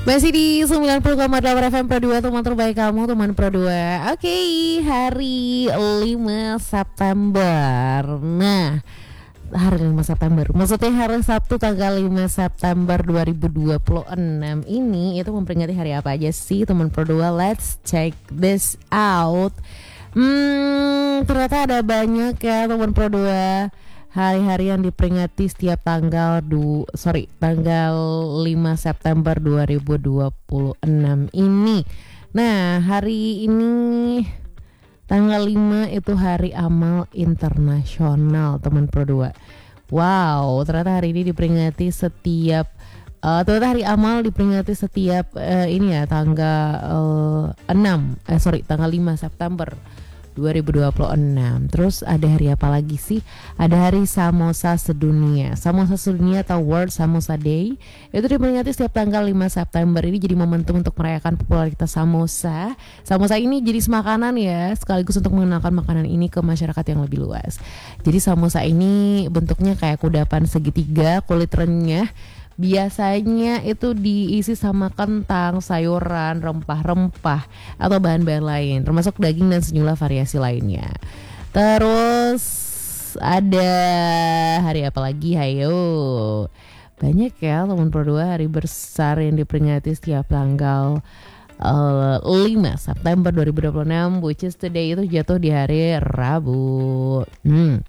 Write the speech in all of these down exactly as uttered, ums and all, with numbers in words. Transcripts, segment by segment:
Masih di sembilan puluh koma delapan F M Pro dua, teman terbaik kamu, teman Pro dua. Oke, hari lima September. Nah, hari lima September, maksudnya hari Sabtu tanggal lima September dua ribu dua puluh enam ini itu memperingati hari apa aja sih, teman Pro dua? Let's check this out. Hmm, ternyata ada banyak ya, teman Pro dua. Hari-hari yang diperingati setiap tanggal du, sorry tanggal lima September dua ribu dua puluh enam ini. Nah, hari ini tanggal lima itu Hari Amal Internasional, teman Pro dua. Wow, ternyata hari ini diperingati setiap uh, ternyata Hari Amal diperingati setiap uh, ini ya tanggal uh, enam eh sorry tanggal lima September dua ribu dua puluh enam. Terus ada hari apa lagi sih? Ada Hari Samosa Sedunia. Samosa Sedunia atau World Samosa Day itu diperingati setiap tanggal lima September. Ini jadi momentum untuk merayakan popularitas samosa. Samosa ini jenis makanan ya, sekaligus untuk mengenalkan makanan ini ke masyarakat yang lebih luas. Jadi samosa ini bentuknya kayak kudapan segitiga, kulit renyah. Biasanya itu diisi sama kentang, sayuran, rempah-rempah, atau bahan-bahan lain, termasuk daging dan sejumlah variasi lainnya. Terus ada hari apa lagi? Hayo, banyak ya teman Pro dua, hari besar yang diperingati setiap tanggal uh, lima September dua ribu dua puluh enam, which is today, itu jatuh di hari Rabu. Hmm.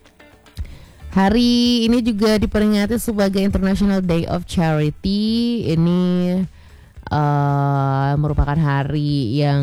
Hari ini juga diperingati sebagai International Day of Charity. Ini uh, merupakan hari yang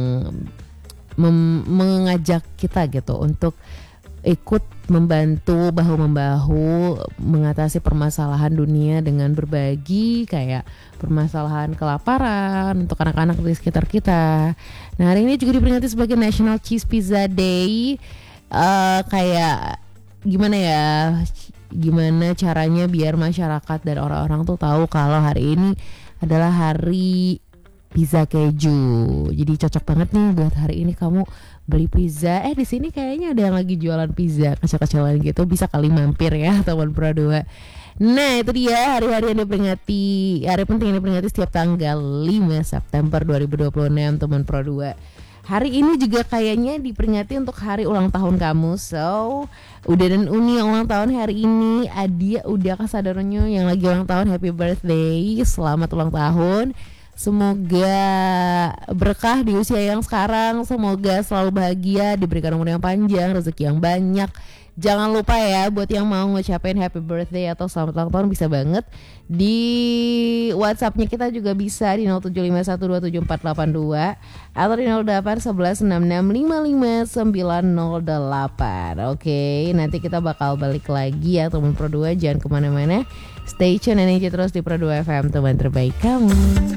mem- mengajak kita gitu untuk ikut membantu bahu-membahu mengatasi permasalahan dunia dengan berbagi, kayak permasalahan kelaparan untuk anak-anak di sekitar kita. Nah, hari ini juga diperingati sebagai National Cheese Pizza Day. Uh, kayak gimana ya, gimana caranya biar masyarakat dan orang-orang tuh tahu kalau hari ini adalah hari pizza keju. Jadi cocok banget nih buat hari ini kamu beli pizza. Eh di sini kayaknya ada yang lagi jualan pizza kecil-kecilan gitu, bisa kali mampir ya teman Pro dua. Nah, itu dia hari-hari yang diperingati, hari penting yang diperingati setiap tanggal lima September dua ribu dua puluh enam, teman Pro dua. Hari ini juga kayaknya diperingati untuk hari ulang tahun kamu. So, Uda dan Uni yang ulang tahun hari ini, Adia Uda Kasadarnyo yang lagi ulang tahun, happy birthday, selamat ulang tahun. Semoga berkah di usia yang sekarang, semoga selalu bahagia, diberikan umur yang panjang, rezeki yang banyak. Jangan lupa ya, buat yang mau ngucapin happy birthday atau selamat ulang tahun, bisa banget di WhatsAppnya kita juga bisa di nol tujuh lima satu dua tujuh empat delapan dua atau di nol delapan satu satu enam enam lima lima sembilan nol delapan. Oke, nanti kita bakal balik lagi ya teman Pro dua, jangan kemana-mana. Stay tune and enjoy terus di Pro dua F M, teman terbaik kamu.